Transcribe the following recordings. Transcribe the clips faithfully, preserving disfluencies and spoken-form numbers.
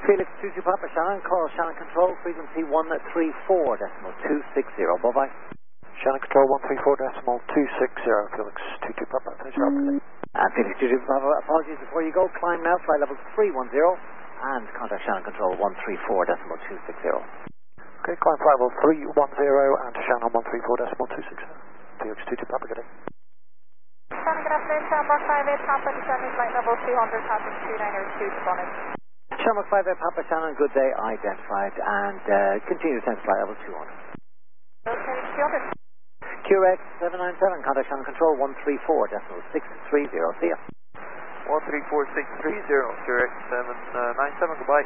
Felix two two Papa Shannon, call Shannon Control, frequency one three four decimal two six zero. Bye-bye. Shannon Control one three four decimal two six zero, Felix two two Papa, thanks for operating. And Felix two two Papa, apologies before you go, climb now, flight level three one zero, and contact Shannon Control one three four decimal two six zero. Okay, climb flight level three one zero and Shannon one three four decimal two six zero. Felix two two Papa, good day. Shannon, good afternoon, Shannon Mark five eight, Papa, descending flight level two hundred, passing two niner two to Bonnet. Shamrock five eight Papa Shannon, good day, identified, and uh, continue to flight level two hundred. Okay, two hundred. Q X seven nine seven, contact Shannon Control one three four decimal six three zero, see ya. one three four six three zero, Q X seven nine seven, goodbye.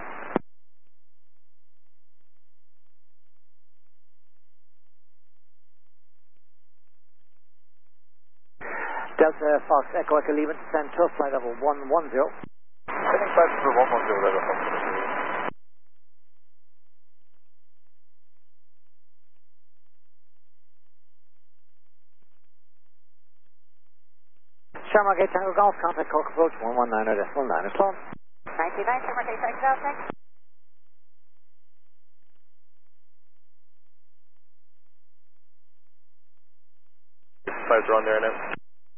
Delta Fox Echo Echo Lima, descend to flight level one one zero. Heading flight level one one zero, Delta Fox. Shamrock eight Tango Golf, contact Cork approach one one nine decimal nine is long. ninety-nine, Shamrock eight Tango Golf, thanks. Flights are on there now.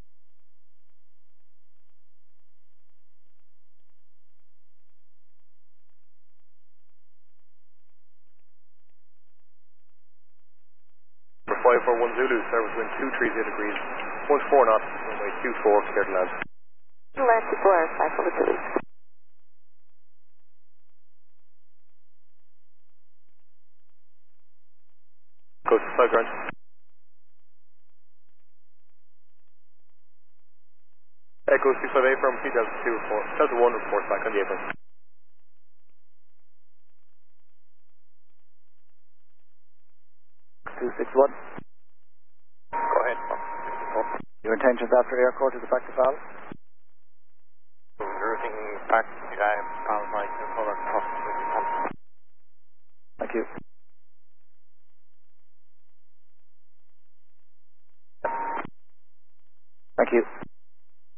five four one Zulu, service wind two three zero degrees, one four knots, runway two four, clear to land. Land two four, five four Zulu. Go to flight ground. Echo six five eight from P Delta two report, Delta one report back on the apron. two six one. Go ahead. Your intentions after air court is back to Val? Routing back to Val Mike, color cross. Thank you. Thank you.